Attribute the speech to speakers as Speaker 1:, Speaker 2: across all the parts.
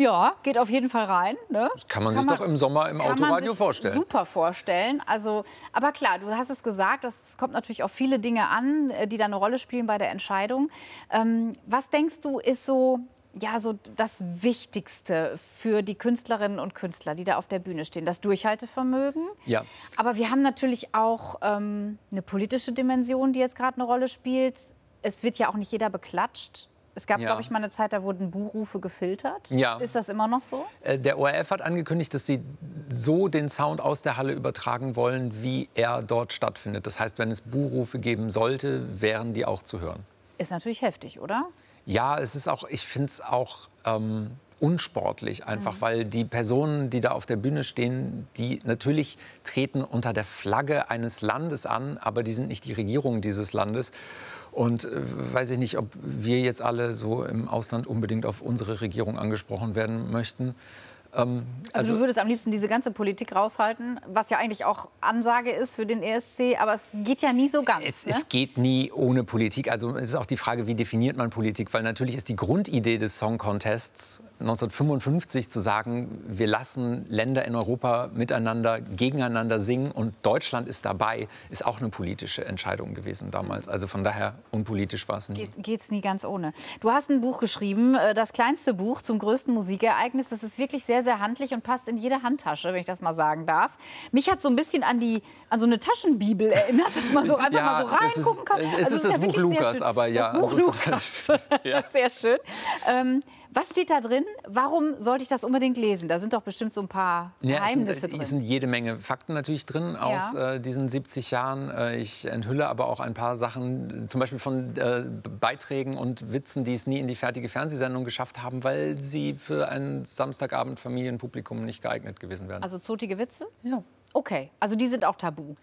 Speaker 1: Ja, geht auf jeden Fall rein. Ne?
Speaker 2: Das kann man sich doch im Sommer im Autoradio vorstellen.
Speaker 1: Super vorstellen. Also, aber klar, du hast es gesagt, das kommt natürlich auf viele Dinge an, die da eine Rolle spielen bei der Entscheidung. Was denkst du, ist so das Wichtigste für die Künstlerinnen und Künstler, die da auf der Bühne stehen? Das Durchhaltevermögen.
Speaker 2: Ja.
Speaker 1: Aber wir haben natürlich auch eine politische Dimension, die jetzt gerade eine Rolle spielt. Es wird ja auch nicht jeder beklatscht. Es gab, glaube ich, mal eine Zeit, da wurden Buhrufe gefiltert.
Speaker 2: Ja.
Speaker 1: Ist das immer noch so?
Speaker 2: Der ORF hat angekündigt, dass sie so den Sound aus der Halle übertragen wollen, wie er dort stattfindet. Das heißt, wenn es Buhrufe geben sollte, wären die auch zu hören.
Speaker 1: Ist natürlich heftig, oder?
Speaker 2: Ja, es ist auch, ich finde es auch unsportlich einfach, weil die Personen, die da auf der Bühne stehen, die natürlich treten unter der Flagge eines Landes an, aber die sind nicht die Regierung dieses Landes. Und weiß ich nicht, ob wir jetzt alle so im Ausland unbedingt auf unsere Regierung angesprochen werden möchten.
Speaker 1: Also du würdest am liebsten diese ganze Politik raushalten, was ja eigentlich auch Ansage ist für den ESC, aber es geht ja nie so ganz.
Speaker 2: Es geht nie ohne Politik. Also es ist auch die Frage, wie definiert man Politik? Weil natürlich ist die Grundidee des Song Contests 1955 zu sagen, wir lassen Länder in Europa miteinander, gegeneinander singen und Deutschland ist dabei, ist auch eine politische Entscheidung gewesen damals. Also von daher, unpolitisch war es nie.
Speaker 1: Geht's nie ganz ohne. Du hast ein Buch geschrieben, das kleinste Buch zum größten Musikereignis. Das ist wirklich sehr, sehr handlich und passt in jede Handtasche, wenn ich das mal sagen darf. Mich hat so ein bisschen an so eine Taschenbibel erinnert, dass man so einfach mal so reingucken kann.
Speaker 2: Es ist das Buch Lukas, aber ja.
Speaker 1: Das Buch Lukas. Ja. Sehr schön. Was steht da drin? Warum sollte ich das unbedingt lesen? Da sind doch bestimmt so ein paar Geheimnisse drin.
Speaker 2: Es sind jede Menge Fakten natürlich drin aus diesen 70 Jahren. Ich enthülle aber auch ein paar Sachen, zum Beispiel von Beiträgen und Witzen, die es nie in die fertige Fernsehsendung geschafft haben, weil sie für ein Samstagabend-Familienpublikum nicht geeignet gewesen wären.
Speaker 1: Also zotige Witze?
Speaker 2: Ja.
Speaker 1: Okay, also die sind auch tabu.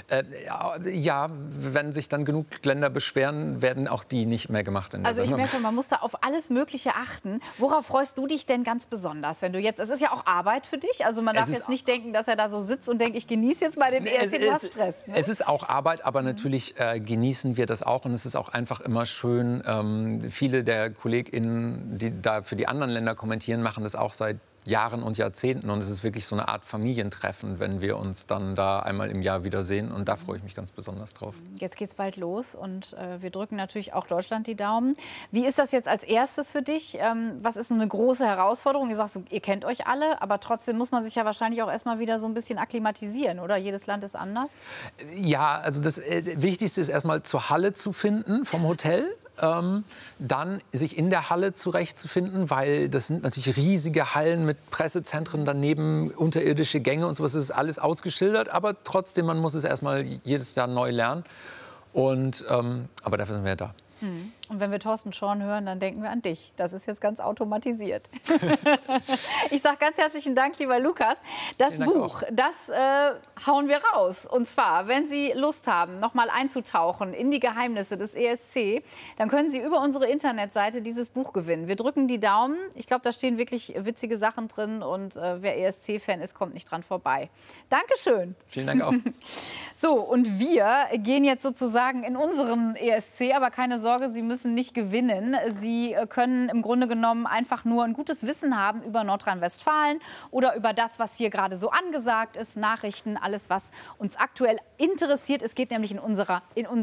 Speaker 2: Ja, wenn sich dann genug Länder beschweren, werden auch die nicht mehr gemacht in der
Speaker 1: Also ich
Speaker 2: Sendung.
Speaker 1: merke, man muss da auf alles Mögliche achten. Worauf freust du dich denn ganz besonders, wenn du jetzt, es ist ja auch Arbeit für dich, also man darf jetzt nicht denken, dass er da so sitzt und denkt, ich genieße jetzt mal den ESC, du hast Stress. Ne?
Speaker 2: Es ist auch Arbeit, aber natürlich genießen wir das auch und es ist auch einfach immer schön. Viele der KollegInnen, die da für die anderen Länder kommentieren, machen das auch seit Jahren und Jahrzehnten und es ist wirklich so eine Art Familientreffen, wenn wir uns dann da einmal im Jahr wiedersehen und da freue ich mich ganz besonders drauf.
Speaker 1: Jetzt geht's bald los und wir drücken natürlich auch Deutschland die Daumen. Wie ist das jetzt als erstes für dich? Was ist eine große Herausforderung? Ihr sagst, ihr kennt euch alle, aber trotzdem muss man sich ja wahrscheinlich auch erstmal wieder so ein bisschen akklimatisieren, oder? Jedes Land ist anders.
Speaker 2: Ja, also das Wichtigste ist erstmal zur Halle zu finden vom Hotel. Dann sich in der Halle zurechtzufinden, weil das sind natürlich riesige Hallen mit Pressezentren daneben, unterirdische Gänge und sowas. Das ist alles ausgeschildert, aber trotzdem, man muss es erstmal jedes Jahr neu lernen. Und, aber dafür sind wir ja da.
Speaker 1: Und wenn wir Thorsten Schorn hören, dann denken wir an dich. Das ist jetzt ganz automatisiert. Ich sage ganz herzlichen Dank, lieber Lukas. Das Buch, das hauen wir raus. Und zwar, wenn Sie Lust haben, noch mal einzutauchen in die Geheimnisse des ESC, dann können Sie über unsere Internetseite dieses Buch gewinnen. Wir drücken die Daumen. Ich glaube, da stehen wirklich witzige Sachen drin. Und wer ESC-Fan ist, kommt nicht dran vorbei. Dankeschön.
Speaker 2: Vielen Dank auch.
Speaker 1: So, und wir gehen jetzt sozusagen in unseren ESC. Aber keine Sorge, Sie müssen nicht gewinnen. Sie können im Grunde genommen einfach nur ein gutes Wissen haben über Nordrhein-Westfalen oder über das, was hier gerade so angesagt ist, Nachrichten, alles, was uns aktuell interessiert. Es geht nämlich in unser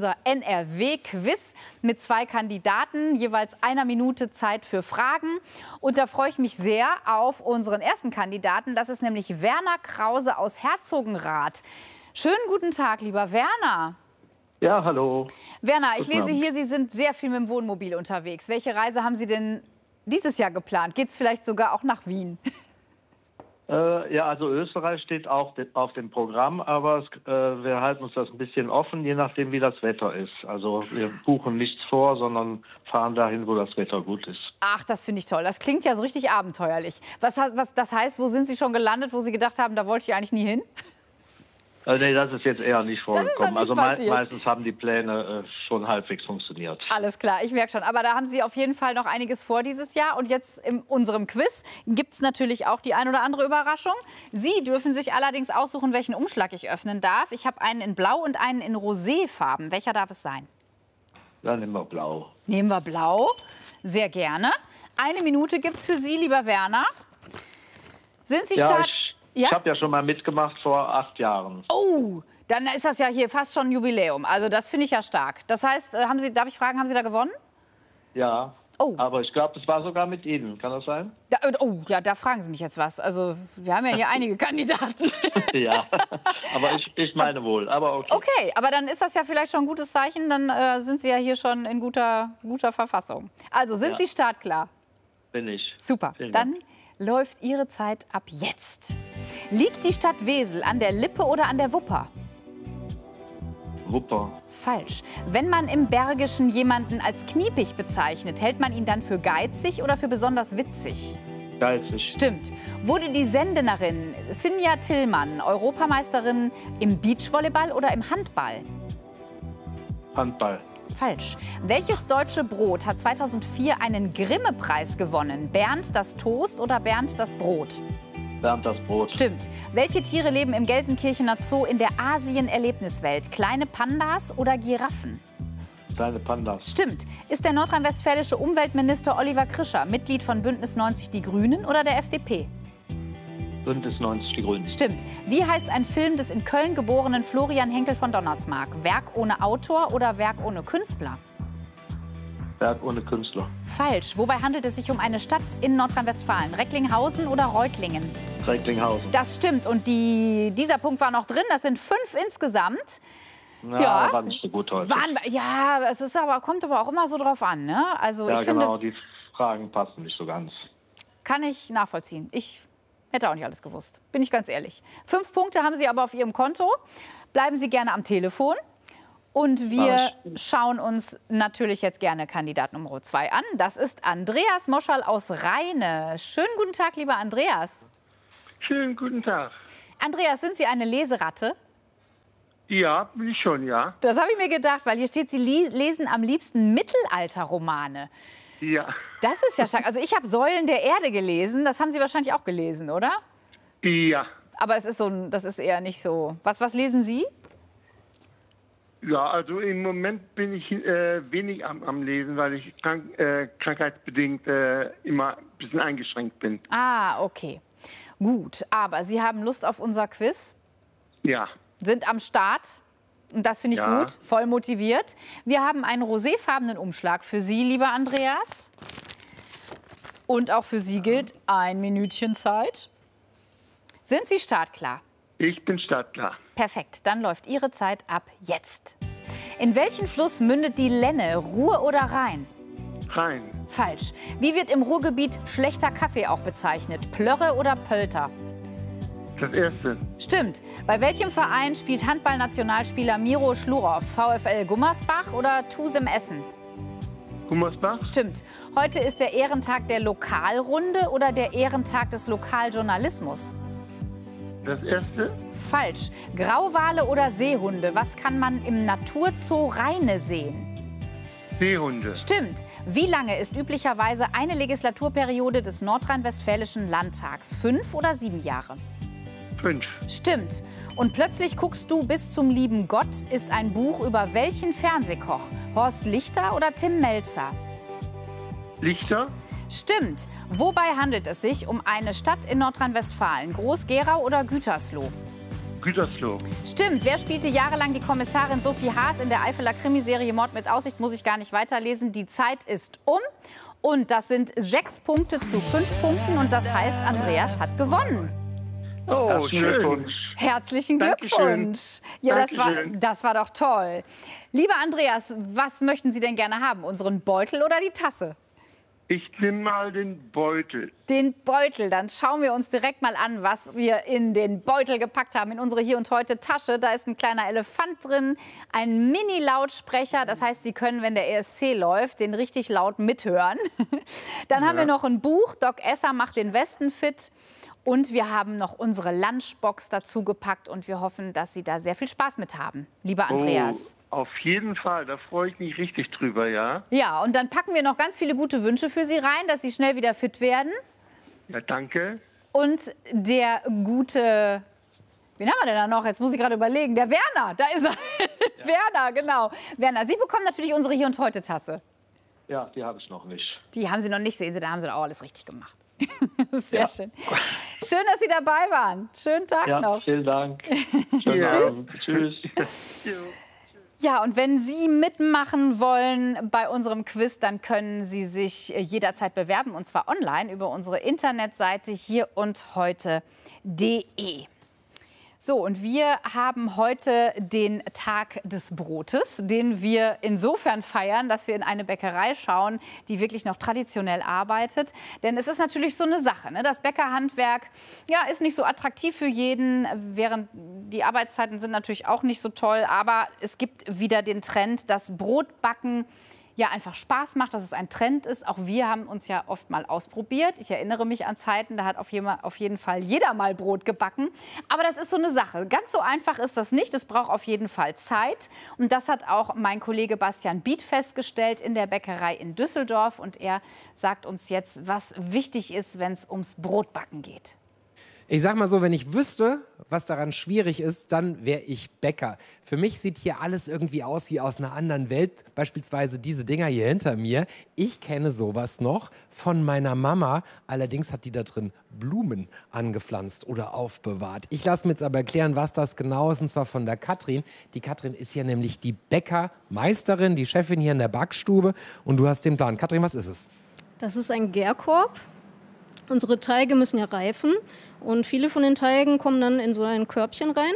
Speaker 1: NRW-Quiz mit 2 Kandidaten, jeweils 1 Minute Zeit für Fragen. Und da freue ich mich sehr auf unseren ersten Kandidaten. Das ist nämlich Werner Krause aus Herzogenrath. Schönen guten Tag, lieber Werner.
Speaker 3: Ja, hallo.
Speaker 1: Werner, ich lese hier, Sie sind sehr viel mit dem Wohnmobil unterwegs. Welche Reise haben Sie denn dieses Jahr geplant? Geht es vielleicht sogar auch nach Wien?
Speaker 3: Ja, also Österreich steht auch auf dem Programm, aber wir halten uns das ein bisschen offen, je nachdem, wie das Wetter ist. Also wir buchen nichts vor, sondern fahren dahin, wo das Wetter gut ist.
Speaker 1: Ach, das finde ich toll. Das klingt ja so richtig abenteuerlich. Was das heißt, wo sind Sie schon gelandet, wo Sie gedacht haben, da wollte ich eigentlich nie hin?
Speaker 3: Nee, das ist jetzt eher nicht vorgekommen. Also
Speaker 1: passiert.
Speaker 3: Meistens haben die Pläne schon halbwegs funktioniert.
Speaker 1: Alles klar, ich merke schon. Aber da haben Sie auf jeden Fall noch einiges vor dieses Jahr. Und jetzt in unserem Quiz gibt es natürlich auch die ein oder andere Überraschung. Sie dürfen sich allerdings aussuchen, welchen Umschlag ich öffnen darf. Ich habe einen in Blau und einen in Roséfarben. Welcher darf es sein?
Speaker 3: Dann nehmen wir Blau.
Speaker 1: Nehmen wir Blau. Sehr gerne. 1 Minute gibt es für Sie, lieber Werner. Sind Sie
Speaker 3: Ja,
Speaker 1: stark?
Speaker 3: ich habe ja schon mal mitgemacht vor 8 Jahren.
Speaker 1: Oh, dann ist das ja hier fast schon ein Jubiläum. Also das finde ich ja stark. Das heißt, darf ich fragen, haben Sie da gewonnen?
Speaker 3: Ja.
Speaker 1: Oh.
Speaker 3: Aber ich glaube, das war sogar mit Ihnen. Kann das sein?
Speaker 1: Oh, ja, da fragen Sie mich jetzt was. Also wir haben ja hier einige Kandidaten.
Speaker 3: Ja, aber ich meine wohl. Aber okay.
Speaker 1: Okay, aber dann ist das ja vielleicht schon ein gutes Zeichen. Dann sind Sie ja hier schon in guter Verfassung. Also sind Sie startklar?
Speaker 3: Bin ich.
Speaker 1: Super.
Speaker 3: Vielen
Speaker 1: Dann
Speaker 3: Dank.
Speaker 1: läuft Ihre Zeit ab jetzt. Liegt die Stadt Wesel an der Lippe oder an der Wupper?
Speaker 3: Wupper.
Speaker 1: Falsch. Wenn man im Bergischen jemanden als kniepig bezeichnet, hält man ihn dann für geizig oder für besonders witzig?
Speaker 3: Geizig.
Speaker 1: Stimmt. Wurde die Sendenerin Sinja Tillmann Europameisterin im Beachvolleyball oder im Handball?
Speaker 3: Handball.
Speaker 1: Falsch. Welches deutsche Brot hat 2004 einen Grimme-Preis gewonnen? Bernd das Toast oder Bernd das Brot?
Speaker 3: Bernd das Brot.
Speaker 1: Stimmt. Welche Tiere leben im Gelsenkirchener Zoo in der Asien-Erlebniswelt? Kleine Pandas oder Giraffen?
Speaker 3: Kleine Pandas.
Speaker 1: Stimmt. Ist der nordrhein-westfälische Umweltminister Oliver Krischer Mitglied von Bündnis 90 Die Grünen oder der FDP?
Speaker 3: Bündnis 90 Die Grünen.
Speaker 1: Stimmt. Wie heißt ein Film des in Köln geborenen Florian Henkel von Donnersmarck? Werk ohne Autor oder Werk ohne Künstler?
Speaker 3: Werk ohne Künstler.
Speaker 1: Falsch. Wobei handelt es sich um eine Stadt in Nordrhein-Westfalen? Recklinghausen oder Reutlingen?
Speaker 3: Recklinghausen.
Speaker 1: Das stimmt. Und dieser Punkt war noch drin. Das sind 5 insgesamt.
Speaker 3: Ja, war nicht so gut heute.
Speaker 1: Ja, es ist kommt aber auch immer so drauf an. Ne? Also
Speaker 3: Ja,
Speaker 1: ich
Speaker 3: genau.
Speaker 1: finde,
Speaker 3: Die Fragen passen nicht so ganz.
Speaker 1: kann ich nachvollziehen. Ich hätte auch nicht alles gewusst. Bin ich ganz ehrlich. 5 Punkte haben Sie aber auf Ihrem Konto. Bleiben Sie gerne am Telefon. Und wir schauen uns natürlich jetzt gerne Kandidat Nummer 2 an. Das ist Andreas Moschall aus Rheine. Schönen guten Tag, lieber Andreas.
Speaker 4: Schönen guten Tag.
Speaker 1: Andreas, sind Sie eine Leseratte?
Speaker 4: Ja, bin ich schon, ja.
Speaker 1: Das habe ich mir gedacht, weil hier steht, Sie lesen am liebsten Mittelalterromane.
Speaker 4: Ja.
Speaker 1: Das ist ja stark. Also ich habe Säulen der Erde gelesen. Das haben Sie wahrscheinlich auch gelesen, oder?
Speaker 4: Ja.
Speaker 1: Aber das ist eher nicht so. Was lesen Sie?
Speaker 4: Ja, also im Moment bin ich wenig am Lesen, weil ich krankheitsbedingt immer ein bisschen eingeschränkt bin.
Speaker 1: Ah, okay. Gut, aber Sie haben Lust auf unser Quiz?
Speaker 4: Ja.
Speaker 1: Sind am Start. Und das finde ich
Speaker 4: Ja.
Speaker 1: gut, voll motiviert. Wir haben einen roséfarbenen Umschlag für Sie, lieber Andreas. Und auch für Sie gilt 1 Minütchen Zeit. Sind Sie startklar?
Speaker 4: Ich bin startklar.
Speaker 1: Perfekt, dann läuft Ihre Zeit ab jetzt. In welchen Fluss mündet die Lenne, Ruhr oder Rhein?
Speaker 4: Rhein.
Speaker 1: Falsch. Wie wird im Ruhrgebiet schlechter Kaffee auch bezeichnet? Plörre oder Pölter?
Speaker 4: Das erste.
Speaker 1: Stimmt. Bei welchem Verein spielt Handballnationalspieler Miro Schlurow? VfL Gummersbach oder TuSem Essen?
Speaker 4: Gummersbach.
Speaker 1: Stimmt. Heute ist der Ehrentag der Lokalrunde oder der Ehrentag des Lokaljournalismus?
Speaker 4: Das erste.
Speaker 1: Falsch. Grauwale oder Seehunde? Was kann man im Naturzoo Rheine sehen?
Speaker 4: Seehunde.
Speaker 1: Stimmt. Wie lange ist üblicherweise eine Legislaturperiode des Nordrhein-Westfälischen Landtags? 5 oder 7 Jahre?
Speaker 4: 5.
Speaker 1: Stimmt. Und plötzlich guckst du bis zum lieben Gott ist ein Buch über welchen Fernsehkoch? Horst Lichter oder Tim Melzer?
Speaker 4: Lichter.
Speaker 1: Stimmt. Wobei handelt es sich um eine Stadt in Nordrhein-Westfalen? Groß-Gerau oder Gütersloh?
Speaker 4: Gütersloh.
Speaker 1: Stimmt. Wer spielte jahrelang die Kommissarin Sophie Haas in der Eifeler Krimiserie Mord mit Aussicht? Muss ich gar nicht weiterlesen. Die Zeit ist um. Und das sind 6 Punkte zu 5 Punkten. Und das heißt, Andreas hat gewonnen.
Speaker 4: Oh, schön.
Speaker 1: Herzlichen
Speaker 4: Dankeschön.
Speaker 1: Glückwunsch. Ja,
Speaker 4: Dankeschön.
Speaker 1: das war doch toll. Lieber Andreas, was möchten Sie denn gerne haben? Unseren Beutel oder die Tasse?
Speaker 4: Ich nehme mal den Beutel.
Speaker 1: Den Beutel, dann schauen wir uns direkt mal an, was wir in den Beutel gepackt haben, in unsere Hier und Heute Tasche. Da ist ein kleiner Elefant drin, ein Mini-Lautsprecher. Das heißt, Sie können, wenn der ESC läuft, den richtig laut mithören. Dann haben wir noch ein Buch, Doc Esser macht den Westen fit. Und wir haben noch unsere Lunchbox dazu gepackt und wir hoffen, dass Sie da sehr viel Spaß mit haben, lieber Andreas.
Speaker 4: Oh, auf jeden Fall, da freue ich mich richtig drüber, ja.
Speaker 1: Ja, und dann packen wir noch ganz viele gute Wünsche für Sie rein, dass Sie schnell wieder fit werden.
Speaker 4: Ja, danke.
Speaker 1: Und der gute, wen haben wir denn da noch? Jetzt muss ich gerade überlegen. Der Werner, da ist er. Ja. Werner, genau. Werner, Sie bekommen natürlich unsere Hier und Heute Tasse.
Speaker 3: Ja, die habe ich noch nicht.
Speaker 1: Die haben Sie noch nicht, sehen Sie, da haben Sie doch auch alles richtig gemacht. Sehr schön. Schön, dass Sie dabei waren. Schönen Tag noch.
Speaker 3: Vielen Dank. Schönen Abend. Tschüss.
Speaker 1: Ja, und wenn Sie mitmachen wollen bei unserem Quiz, dann können Sie sich jederzeit bewerben, und zwar online über unsere Internetseite hierundheute.de. So, und wir haben heute den Tag des Brotes, den wir insofern feiern, dass wir in eine Bäckerei schauen, die wirklich noch traditionell arbeitet. Denn es ist natürlich so eine Sache, ne? Das Bäckerhandwerk ist nicht so attraktiv für jeden, während die Arbeitszeiten sind natürlich auch nicht so toll. Aber es gibt wieder den Trend, dass Brotbacken einfach Spaß macht, dass es ein Trend ist. Auch wir haben uns ja oft mal ausprobiert. Ich erinnere mich an Zeiten, da hat auf jeden Fall jeder mal Brot gebacken. Aber das ist so eine Sache. Ganz so einfach ist das nicht. Es braucht auf jeden Fall Zeit. Und das hat auch mein Kollege Bastian Biet festgestellt in der Bäckerei in Düsseldorf. Und er sagt uns jetzt, was wichtig ist, wenn es ums Brotbacken geht.
Speaker 5: Ich sag mal so, wenn ich wüsste, was daran schwierig ist, dann wäre ich Bäcker. Für mich sieht hier alles irgendwie aus wie aus einer anderen Welt. Beispielsweise diese Dinger hier hinter mir. Ich kenne sowas noch von meiner Mama. Allerdings hat die da drin Blumen angepflanzt oder aufbewahrt. Ich lasse mir jetzt aber erklären, was das genau ist, und zwar von der Katrin. Die Katrin ist hier nämlich die Bäckermeisterin, die Chefin hier in der Backstube. Und du hast den Plan. Katrin, was ist es?
Speaker 6: Das ist ein Gärkorb. Unsere Teige müssen ja reifen und viele von den Teigen kommen dann in so ein Körbchen rein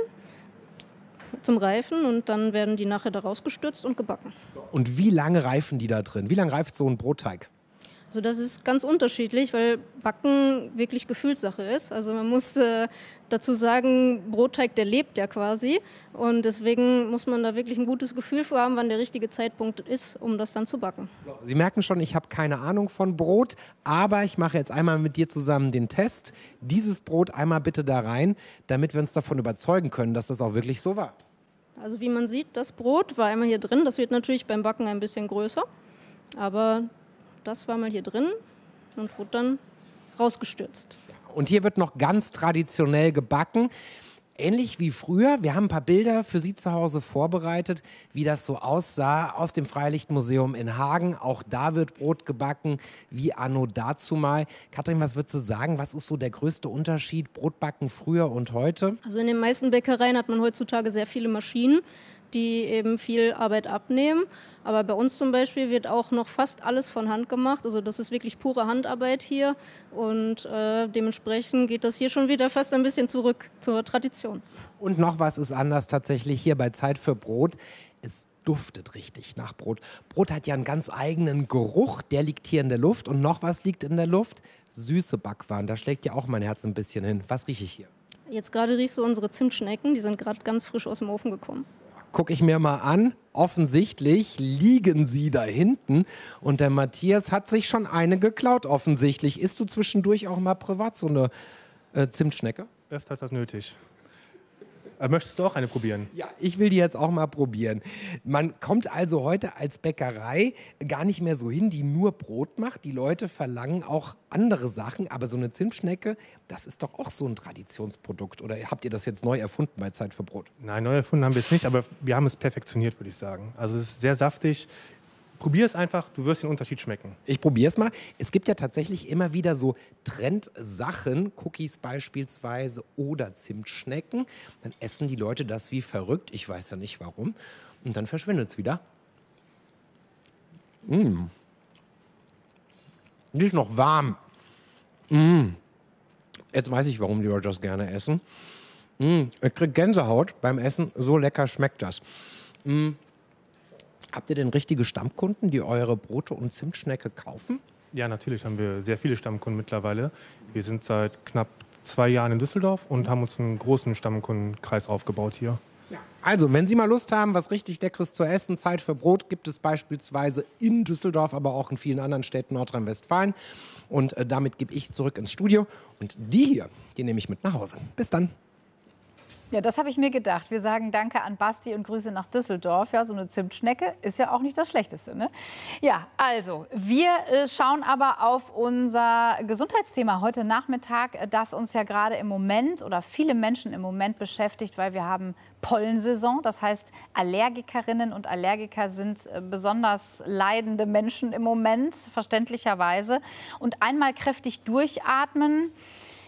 Speaker 6: zum Reifen und dann werden die nachher da rausgestürzt und gebacken.
Speaker 5: Und wie lange reifen die da drin? Wie lange reift so ein Brotteig?
Speaker 6: Also das ist ganz unterschiedlich, weil Backen wirklich Gefühlssache ist. Also man muss dazu sagen, Brotteig, der lebt ja quasi. Und deswegen muss man da wirklich ein gutes Gefühl für haben, wann der richtige Zeitpunkt ist, um das dann zu backen.
Speaker 5: Sie merken schon, ich habe keine Ahnung von Brot, aber ich mache jetzt einmal mit dir zusammen den Test. Dieses Brot einmal bitte da rein, damit wir uns davon überzeugen können, dass das auch wirklich so war.
Speaker 6: Also wie man sieht, das Brot war einmal hier drin. Das wird natürlich beim Backen ein bisschen größer, aber das war mal hier drin und wurde dann rausgestürzt.
Speaker 5: Und hier wird noch ganz traditionell gebacken. Ähnlich wie früher. Wir haben ein paar Bilder für Sie zu Hause vorbereitet, wie das so aussah aus dem Freilichtmuseum in Hagen. Auch da wird Brot gebacken, wie anno dazumal. Katrin, was würdest du sagen? Was ist so der größte Unterschied Brotbacken früher und heute?
Speaker 6: Also in den meisten Bäckereien hat man heutzutage sehr viele Maschinen, die eben viel Arbeit abnehmen. Aber bei uns zum Beispiel wird auch noch fast alles von Hand gemacht. Also das ist wirklich pure Handarbeit hier. Und dementsprechend geht das hier schon wieder fast ein bisschen zurück zur Tradition.
Speaker 5: Und noch was ist anders tatsächlich hier bei Zeit für Brot. Es duftet richtig nach Brot. Brot hat ja einen ganz eigenen Geruch. Der liegt hier in der Luft. Und noch was liegt in der Luft? Süße Backwaren. Da schlägt ja auch mein Herz ein bisschen hin. Was rieche ich hier?
Speaker 6: Jetzt gerade riechst du unsere Zimtschnecken. Die sind gerade ganz frisch aus dem Ofen gekommen.
Speaker 5: Gucke ich mir mal an. Offensichtlich liegen sie da hinten. Und der Matthias hat sich schon eine geklaut, offensichtlich. Isst du zwischendurch auch mal privat so eine Zimtschnecke?
Speaker 7: Öfters als nötig. Möchtest du auch eine probieren?
Speaker 5: Ja, ich will die jetzt auch mal probieren. Man kommt also heute als Bäckerei gar nicht mehr so hin, die nur Brot macht. Die Leute verlangen auch andere Sachen. Aber so eine Zimtschnecke, das ist doch auch so ein Traditionsprodukt. Oder habt ihr das jetzt neu erfunden bei Zeit für Brot?
Speaker 7: Nein, neu erfunden haben wir es nicht, aber wir haben es perfektioniert, würde ich sagen. Also es ist sehr saftig. Probier es einfach, du wirst den Unterschied schmecken.
Speaker 5: Ich probiere es mal. Es gibt ja tatsächlich immer wieder so Trendsachen, Cookies beispielsweise oder Zimtschnecken. Dann essen die Leute das wie verrückt. Ich weiß ja nicht warum. Und dann verschwindet es wieder. Die ist noch warm. Jetzt weiß ich, warum die Leute das gerne essen. Ich kriege Gänsehaut beim Essen. So lecker schmeckt das. Habt ihr denn richtige Stammkunden, die eure Brote und Zimtschnecke kaufen?
Speaker 7: Ja, natürlich haben wir sehr viele Stammkunden mittlerweile. Wir sind seit knapp 2 Jahren in Düsseldorf und haben uns einen großen Stammkundenkreis aufgebaut hier.
Speaker 5: Also, wenn Sie mal Lust haben, was richtig Leckeres zu essen, Zeit für Brot gibt es beispielsweise in Düsseldorf, aber auch in vielen anderen Städten Nordrhein-Westfalen. Und damit gebe ich zurück ins Studio. Und die hier, die nehme ich mit nach Hause. Bis dann.
Speaker 1: Ja, das habe ich mir gedacht. Wir sagen Danke an Basti und Grüße nach Düsseldorf. Ja, so eine Zimtschnecke ist ja auch nicht das Schlechteste, ne? Ja, also, wir schauen aber auf unser Gesundheitsthema heute Nachmittag, das uns ja gerade im Moment oder viele Menschen im Moment beschäftigt, weil wir haben Pollensaison. Das heißt, Allergikerinnen und Allergiker sind besonders leidende Menschen im Moment, verständlicherweise. Und einmal kräftig durchatmen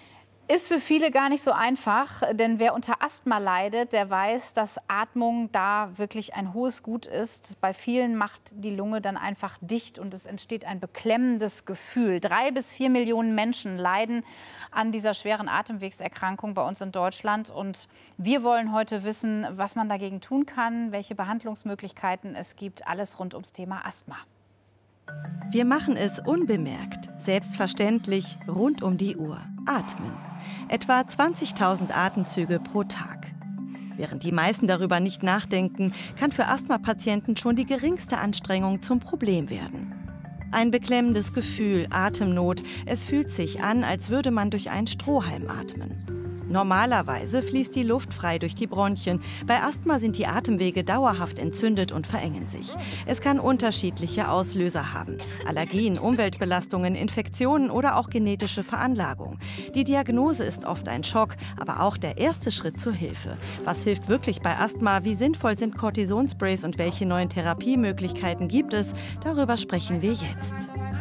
Speaker 1: Ist für viele gar nicht so einfach, denn wer unter Asthma leidet, der weiß, dass Atmung da wirklich ein hohes Gut ist. Bei vielen macht die Lunge dann einfach dicht und es entsteht ein beklemmendes Gefühl. 3 bis 4 Millionen Menschen leiden an dieser schweren Atemwegserkrankung bei uns in Deutschland. Und wir wollen heute wissen, was man dagegen tun kann, welche Behandlungsmöglichkeiten es gibt. Alles rund ums Thema Asthma.
Speaker 8: Wir machen es unbemerkt, selbstverständlich, rund um die Uhr. Atmen. Etwa 20.000 Atemzüge pro Tag. Während die meisten darüber nicht nachdenken, kann für Asthmapatienten schon die geringste Anstrengung zum Problem werden. Ein beklemmendes Gefühl, Atemnot. Es fühlt sich an, als würde man durch einen Strohhalm atmen. Normalerweise fließt die Luft frei durch die Bronchien. Bei Asthma sind die Atemwege dauerhaft entzündet und verengen sich. Es kann unterschiedliche Auslöser haben. Allergien, Umweltbelastungen, Infektionen oder auch genetische Veranlagung. Die Diagnose ist oft ein Schock, aber auch der erste Schritt zur Hilfe. Was hilft wirklich bei Asthma? Wie sinnvoll sind Cortisonsprays und welche neuen Therapiemöglichkeiten gibt es? Darüber sprechen wir jetzt.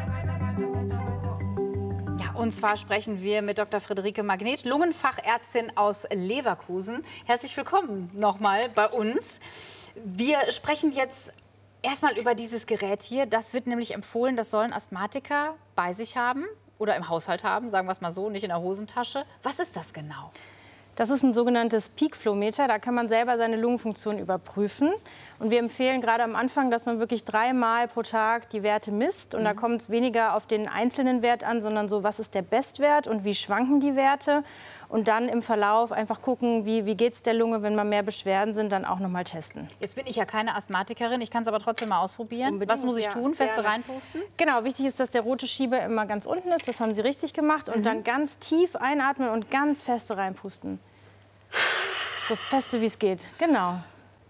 Speaker 1: Und zwar sprechen wir mit Dr. Friederike Magnet, Lungenfachärztin aus Leverkusen. Herzlich willkommen nochmal bei uns. Wir sprechen jetzt erstmal über dieses Gerät hier. Das wird nämlich empfohlen, das sollen Asthmatiker bei sich haben oder im Haushalt haben, sagen wir es mal so, nicht in der Hosentasche. Was ist das genau?
Speaker 9: Das ist ein sogenanntes Peak-Flow-Meter. Da kann man selber seine Lungenfunktion überprüfen. Und wir empfehlen gerade am Anfang, dass man wirklich 3-mal pro Tag die Werte misst. Und da kommt es weniger auf den einzelnen Wert an, sondern so, was ist der Bestwert und wie schwanken die Werte. Und dann im Verlauf einfach gucken, wie geht es der Lunge, wenn mal mehr Beschwerden sind, dann auch noch mal testen.
Speaker 1: Jetzt bin ich ja keine Asthmatikerin, ich kann es aber trotzdem mal ausprobieren.
Speaker 9: Unbedingt.
Speaker 1: Was muss ich tun? Feste reinpusten?
Speaker 9: Genau, wichtig ist, dass der rote Schieber immer ganz unten ist. Das haben Sie richtig gemacht. Und dann ganz tief einatmen und ganz feste reinpusten. So feste wie es geht. Genau.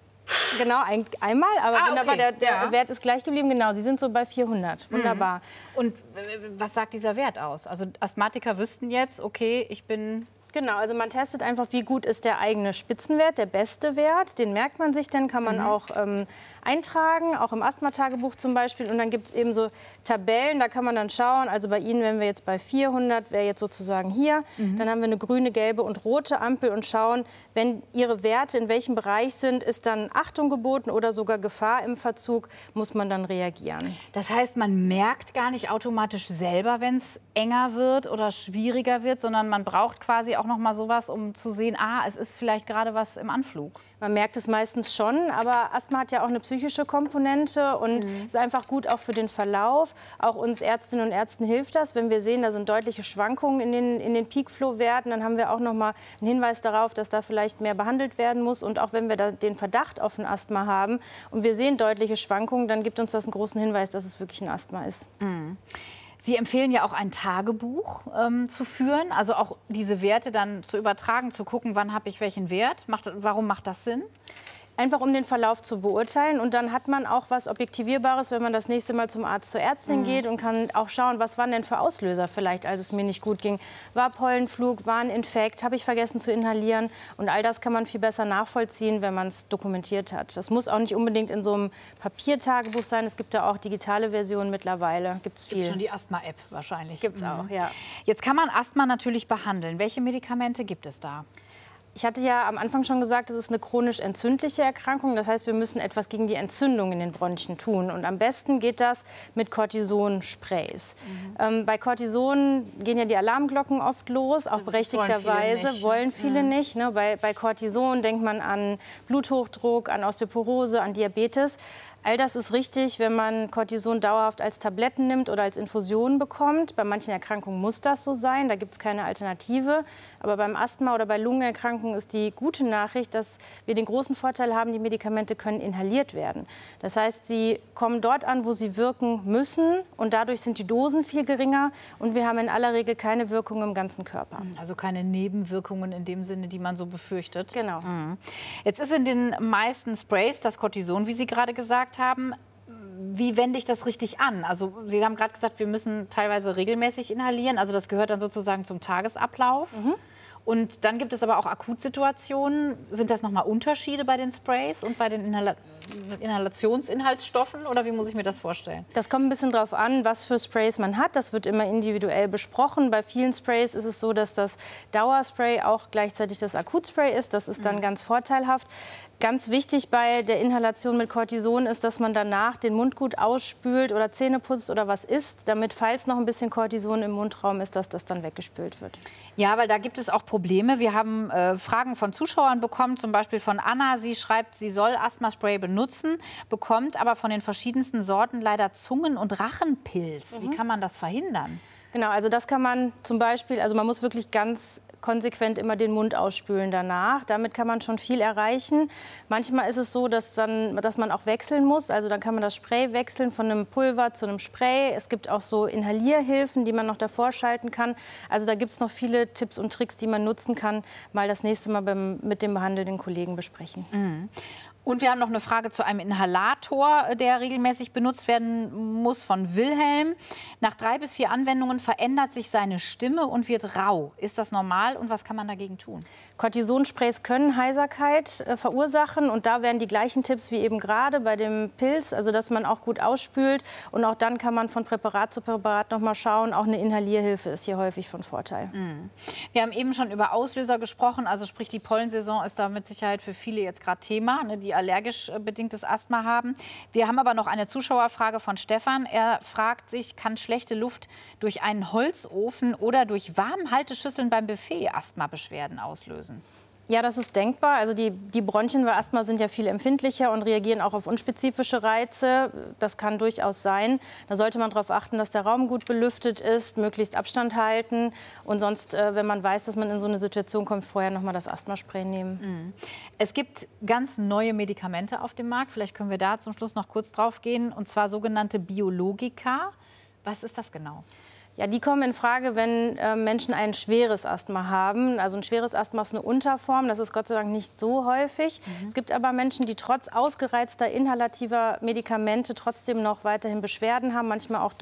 Speaker 9: Genau, einmal, aber wunderbar,
Speaker 1: okay.
Speaker 9: der Wert ist gleich geblieben. Genau, Sie sind so bei 400. Wunderbar.
Speaker 1: Und was sagt dieser Wert aus? Also Asthmatiker wüssten jetzt, okay, ich bin...
Speaker 9: Genau, also man testet einfach, wie gut ist der eigene Spitzenwert, der beste Wert. Den merkt man sich dann, kann man auch eintragen, auch im Asthma-Tagebuch zum Beispiel. Und dann gibt es eben so Tabellen, da kann man dann schauen. Also bei Ihnen, wenn wir jetzt bei 400, wäre jetzt sozusagen hier. Dann haben wir eine grüne, gelbe und rote Ampel und schauen, wenn Ihre Werte in welchem Bereich sind, ist dann Achtung geboten oder sogar Gefahr im Verzug, muss man dann reagieren.
Speaker 1: Das heißt, man merkt gar nicht automatisch selber, wenn es enger wird oder schwieriger wird, sondern man braucht quasi auch noch mal sowas, um zu sehen, es ist vielleicht gerade was im Anflug.
Speaker 9: Man merkt es meistens schon, aber Asthma hat ja auch eine psychische Komponente und ist einfach gut auch für den Verlauf. Auch uns Ärztinnen und Ärzten hilft das, wenn wir sehen, da sind deutliche Schwankungen in den Peak-Flow-Werten, dann haben wir auch noch mal einen Hinweis darauf, dass da vielleicht mehr behandelt werden muss. Und auch wenn wir da den Verdacht auf ein Asthma haben und wir sehen deutliche Schwankungen, dann gibt uns das einen großen Hinweis, dass es wirklich ein Asthma ist.
Speaker 1: Sie empfehlen ja auch ein Tagebuch zu führen, also auch diese Werte dann zu übertragen, zu gucken, wann habe ich welchen Wert. Warum macht das Sinn?
Speaker 9: Einfach um den Verlauf zu beurteilen. Und dann hat man auch was Objektivierbares, wenn man das nächste Mal zum Arzt, zur Ärztin geht und kann auch schauen, was waren denn für Auslöser vielleicht, als es mir nicht gut ging. War Pollenflug, war ein Infekt, habe ich vergessen zu inhalieren. Und all das kann man viel besser nachvollziehen, wenn man es dokumentiert hat. Das muss auch nicht unbedingt in so einem Papiertagebuch sein. Es gibt da auch digitale Versionen mittlerweile. Gibt es viel.
Speaker 1: Gibt schon die Asthma-App wahrscheinlich.
Speaker 9: Gibt es auch, ja.
Speaker 1: Jetzt kann man Asthma natürlich behandeln. Welche Medikamente gibt es da?
Speaker 9: Ich hatte ja am Anfang schon gesagt, es ist eine chronisch entzündliche Erkrankung. Das heißt, wir müssen etwas gegen die Entzündung in den Bronchien tun. Und am besten geht das mit Cortison-Sprays. Bei Cortison gehen ja die Alarmglocken oft los, auch berechtigterweise. Wollen viele nicht. Ne? Bei Cortison denkt man an Bluthochdruck, an Osteoporose, an Diabetes. All das ist richtig, wenn man Cortison dauerhaft als Tabletten nimmt oder als Infusion bekommt. Bei manchen Erkrankungen muss das so sein, da gibt es keine Alternative. Aber beim Asthma oder bei Lungenerkrankungen ist die gute Nachricht, dass wir den großen Vorteil haben, die Medikamente können inhaliert werden. Das heißt, sie kommen dort an, wo sie wirken müssen und dadurch sind die Dosen viel geringer und wir haben in aller Regel keine Wirkung im ganzen Körper.
Speaker 1: Also keine Nebenwirkungen in dem Sinne, die man so befürchtet.
Speaker 9: Genau.
Speaker 1: Jetzt ist in den meisten Sprays das Cortison, wie Sie gerade gesagt haben. Wie wende ich das richtig an? Also Sie haben gerade gesagt, wir müssen teilweise regelmäßig inhalieren. Also das gehört dann sozusagen zum Tagesablauf. Und dann gibt es aber auch Akutsituationen. Sind das nochmal Unterschiede bei den Sprays und bei den Inhalationsinhaltsstoffen oder wie muss ich mir das vorstellen?
Speaker 9: Das kommt ein bisschen drauf an, was für Sprays man hat. Das wird immer individuell besprochen. Bei vielen Sprays ist es so, dass das Dauerspray auch gleichzeitig das Akutspray ist. Das ist dann ganz vorteilhaft. Ganz wichtig bei der Inhalation mit Cortison ist, dass man danach den Mund gut ausspült oder Zähne putzt oder was isst, damit, falls noch ein bisschen Cortison im Mundraum ist, dass das dann weggespült wird.
Speaker 1: Ja, weil da gibt es auch Probleme. Wir haben Fragen von Zuschauern bekommen, zum Beispiel von Anna. Sie schreibt, sie soll Asthmaspray benutzen, bekommt aber von den verschiedensten Sorten leider Zungen- und Rachenpilz. Wie kann man das verhindern?
Speaker 9: Genau, also das kann man zum Beispiel, also man muss wirklich ganz konsequent immer den Mund ausspülen danach. Damit kann man schon viel erreichen. Manchmal ist es so, dass man auch wechseln muss. Also dann kann man das Spray wechseln von einem Pulver zu einem Spray. Es gibt auch so Inhalierhilfen, die man noch davor schalten kann. Also da gibt es noch viele Tipps und Tricks, die man nutzen kann. Mal das nächste Mal mit dem behandelnden Kollegen besprechen.
Speaker 1: Mhm. Und wir haben noch eine Frage zu einem Inhalator, der regelmäßig benutzt werden muss, von Wilhelm. Nach 3 bis 4 Anwendungen verändert sich seine Stimme und wird rau. Ist das normal und was kann man dagegen tun?
Speaker 9: Cortisonsprays können Heiserkeit verursachen und da wären die gleichen Tipps wie eben gerade bei dem Pilz, also dass man auch gut ausspült und auch dann kann man von Präparat zu Präparat noch mal schauen. Auch eine Inhalierhilfe ist hier häufig von Vorteil.
Speaker 1: Mhm. Wir haben eben schon über Auslöser gesprochen, also sprich die Pollensaison ist da mit Sicherheit für viele jetzt gerade Thema, ne, die allergisch bedingtes Asthma haben. Wir haben aber noch eine Zuschauerfrage von Stefan. Er fragt sich, kann schlechte Luft durch einen Holzofen oder durch Warmhalteschüsseln beim Buffet Asthmabeschwerden auslösen?
Speaker 9: Ja, das ist denkbar. Also die Bronchien bei Asthma sind ja viel empfindlicher und reagieren auch auf unspezifische Reize. Das kann durchaus sein. Da sollte man darauf achten, dass der Raum gut belüftet ist, möglichst Abstand halten. Und sonst, wenn man weiß, dass man in so eine Situation kommt, vorher noch mal das Asthmaspray nehmen.
Speaker 1: Mhm. Es gibt ganz neue Medikamente auf dem Markt. Vielleicht können wir da zum Schluss noch kurz drauf gehen. Und zwar sogenannte Biologika. Was ist das genau?
Speaker 9: Ja, die kommen in Frage, wenn Menschen ein schweres Asthma haben. Also ein schweres Asthma ist eine Unterform, das ist Gott sei Dank nicht so häufig. Es gibt aber Menschen, die trotz ausgereizter inhalativer Medikamente trotzdem noch weiterhin Beschwerden haben, manchmal auch